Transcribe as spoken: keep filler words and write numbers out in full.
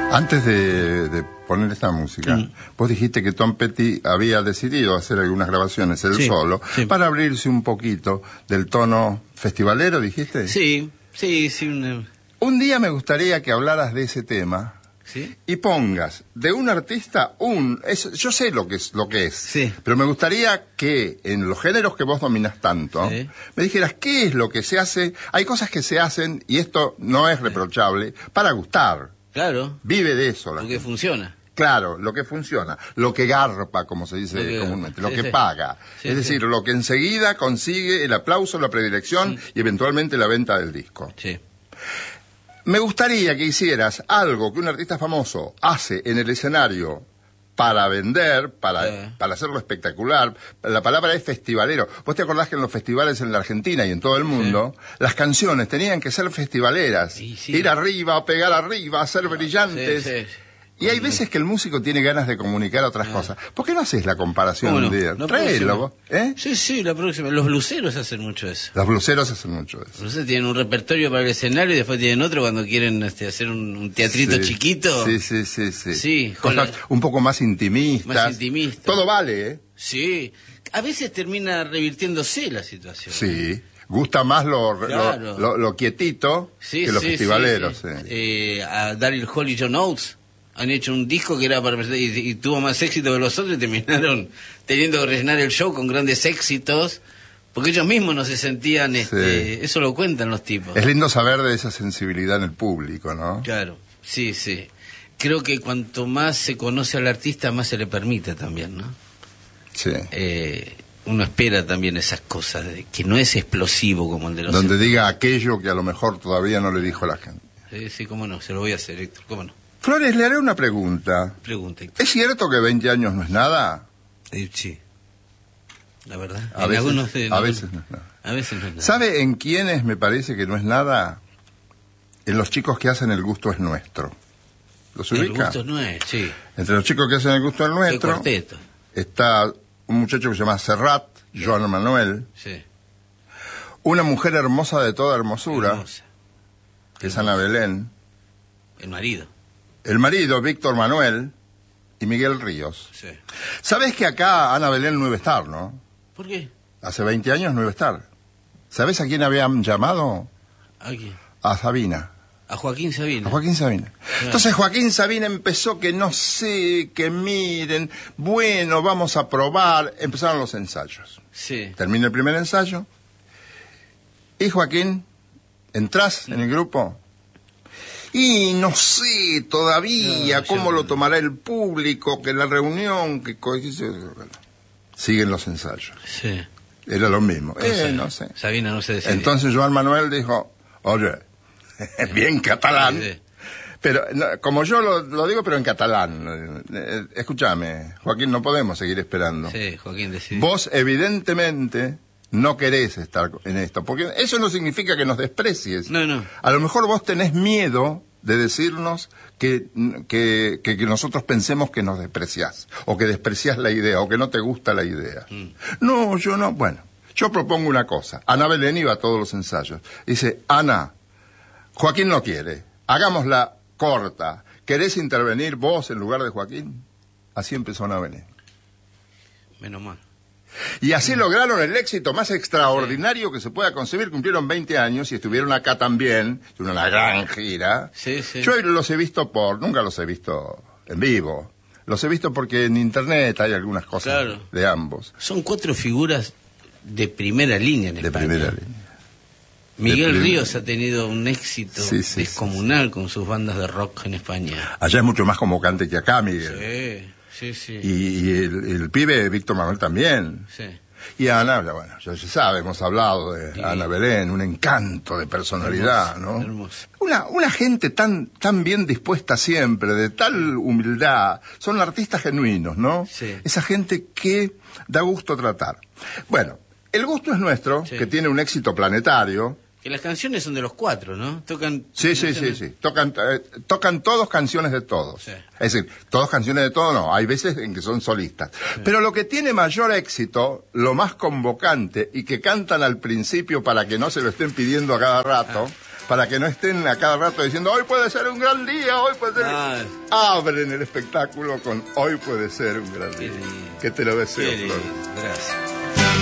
Antes de, de poner esta música, mm. vos dijiste que Tom Petty había decidido hacer algunas grabaciones él sí, solo, sí. para abrirse un poquito del tono festivalero, ¿dijiste? Sí, sí, sí. Una... Un día me gustaría que hablaras de ese tema. ¿Sí? Y pongas de un artista un... Es, yo sé lo que es, lo que es sí. pero me gustaría que en los géneros que vos dominás tanto, sí. me dijeras qué es lo que se hace. Hay cosas que se hacen, y esto no es reprochable, para gustar. Claro. Vive de eso. Lo que funciona. Claro, lo que funciona, lo que garpa, como se dice que, comúnmente, lo sí, que sí. paga. Sí, es decir, sí. lo que enseguida consigue el aplauso, la predilección sí. y eventualmente la venta del disco. Sí. Me gustaría que hicieras algo que un artista famoso hace en el escenario para vender, para, sí. para hacerlo espectacular. La palabra es festivalero. ¿Vos te acordás que en los festivales en la Argentina y en todo el mundo, sí. las canciones tenían que ser festivaleras? Sí, sí. Ir arriba, pegar arriba, ser brillantes. Sí, sí. Y hay veces que el músico tiene ganas de comunicar otras ah. cosas. ¿Por qué no haces la comparación un no? día? No Tráelo, ¿eh? Sí, sí, la próxima. Los bluseros hacen mucho eso. Los bluseros hacen mucho eso. Los bluseros tienen un repertorio para el escenario y después tienen otro cuando quieren este, hacer un, un teatrito sí. chiquito. Sí, sí, sí. sí. sí Cosas la... un poco más intimistas. Más intimistas. Todo vale, ¿eh? Sí. A veces termina revirtiéndose la situación. Sí. Gusta más lo, claro. lo, lo, lo quietito sí, que los sí, festivaleros. Sí, sí. Sí. Eh, a Daryl Hall y John Oates han hecho un disco que era para y, y tuvo más éxito que los otros y terminaron teniendo que rellenar el show con grandes éxitos porque ellos mismos no se sentían este, sí. eso lo cuentan los tipos. Es lindo saber de esa sensibilidad en el público, ¿no? Claro, sí, sí. Creo que cuanto más se conoce al artista, más se le permite también, ¿no? Sí. Eh, uno espera también esas cosas, de que no es explosivo como el de los... Donde diga aquello que a lo mejor todavía no le dijo a la gente. Sí, sí, cómo no, se lo voy a hacer, Héctor, cómo no. Flores, le haré una pregunta. Pregunta, Héctor. ¿Es cierto que veinte años no es nada? Eh, sí. La verdad. A veces, algunos, eh, a no, veces no es nada. A veces no es nada. ¿Sabe en quiénes me parece que no es nada? En los chicos que hacen El Gusto es Nuestro. ¿Los ubica? El Gusto no es, sí. Entre los chicos que hacen El Gusto es Nuestro... El cuarteto. Está un muchacho que se llama Serrat, sí. Joan Manuel. Sí. Una mujer hermosa de toda hermosura, hermosa. que es Ana Belén. El marido. El marido, Víctor Manuel, y Miguel Ríos. Sí. ¿Sabés que acá Ana Belén no iba a estar, no? ¿Por qué? Hace veinte años no iba a estar. ¿Sabés a quién habían llamado? ¿A quién? A Sabina. A Joaquín Sabina. A Joaquín Sabina. Claro. Entonces Joaquín Sabina empezó que no sé, que miren, bueno, vamos a probar. Empezaron los ensayos. Sí. Termina el primer ensayo. Y Joaquín, ¿entrás en el grupo? Y no sé todavía no, cómo lo tomará el público, que la reunión, que... Siguen los ensayos. Sí. Era lo mismo. Entonces, eh, no sé. Sabina no se decide. Entonces Joan Manuel dijo, oye, bien catalán, sí, sí. pero no, como yo lo, lo digo, pero en catalán. Eh, escúchame, Joaquín, no podemos seguir esperando. Sí, Joaquín decidió. Vos evidentemente no querés estar en esto, porque eso no significa que nos desprecies. No, no. A lo mejor vos tenés miedo de decirnos que, que, que, que nosotros pensemos que nos despreciás, o que despreciás la idea, o que no te gusta la idea. Mm. No, yo no. Bueno, yo propongo una cosa. Ana Belén iba a todos los ensayos. Dice, Ana, Joaquín no quiere, hagámosla corta. ¿Querés intervenir vos en lugar de Joaquín? Así empezó Ana Belén. Menos mal. Y así lograron el éxito más extraordinario sí. que se pueda concebir. Cumplieron veinte años y estuvieron acá también, tuvieron una gran gira. Sí, sí. Yo los he visto por, nunca los he visto en vivo. Los he visto porque en internet hay algunas cosas claro. de ambos. Son cuatro figuras de primera línea en de España. De primera línea. Miguel de Ríos ha tenido un éxito sí, sí, descomunal sí, sí. con sus bandas de rock en España. Allá es mucho más convocante que acá, Miguel. Sí. Sí, sí. Y, y el, el pibe Víctor Manuel también. Sí. Y Ana, bueno, ya se sabe, hemos hablado de sí. Ana Belén, un encanto de personalidad, hermoso, ¿no? Hermoso. Una, una gente tan, tan bien dispuesta siempre, de tal humildad. Son artistas genuinos, ¿no? Sí. Esa gente que da gusto tratar. Bueno, El Gusto es Nuestro, sí. que tiene un éxito planetario. Que las canciones son de los cuatro, ¿no? Tocan... Sí, sí, sí, sí. Tocan, eh, tocan todos canciones de todos. Sí. Es decir, todos canciones de todos no. Hay veces en que son solistas. Sí. Pero lo que tiene mayor éxito, lo más convocante, y que cantan al principio para que no se lo estén pidiendo a cada rato, ah. para que no estén a cada rato diciendo hoy puede ser un gran día, hoy puede ser... Ah. Abren el espectáculo con hoy puede ser un gran día. Que te lo deseo, Flor. Gracias.